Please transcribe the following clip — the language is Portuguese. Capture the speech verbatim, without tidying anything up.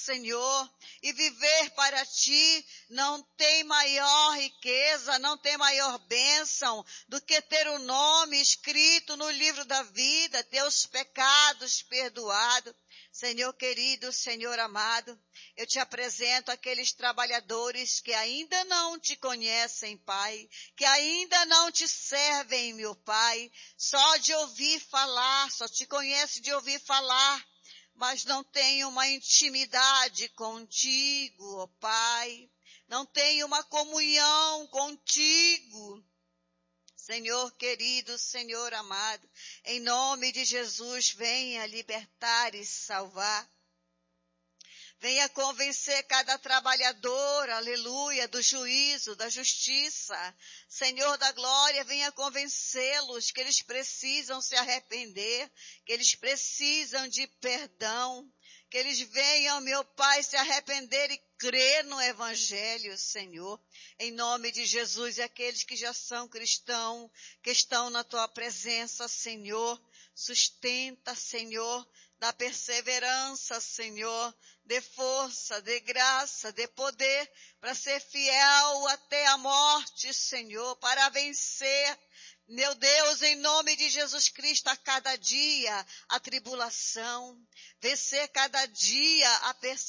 Senhor e viver para Ti. Não tem maior riqueza, não tem maior bênção do que ter o nome escrito no livro da vida, ter os pecados perdoados. Senhor querido, Senhor amado, eu te apresento aqueles trabalhadores que ainda não te conhecem, Pai, que ainda não te servem, meu Pai, só de ouvir falar, só te conhece de ouvir falar, mas não tem uma intimidade contigo, ó Pai, não tem uma comunhão contigo. Senhor querido, Senhor amado, em nome de Jesus, venha libertar e salvar. Venha convencer cada trabalhador, aleluia, do juízo, da justiça. Senhor da glória, venha convencê-los que eles precisam se arrepender, que eles precisam de perdão, que eles venham, meu Pai, se arrepender e crer no Evangelho, Senhor. Em nome de Jesus, e aqueles que já são cristãos, que estão na Tua presença, Senhor, sustenta, Senhor, dá perseverança, Senhor, dê força, dê graça, dê poder para ser fiel até a morte, Senhor, para vencer, meu Deus, em nome de Jesus Cristo, a cada dia a tribulação, vencer cada dia a perseguição,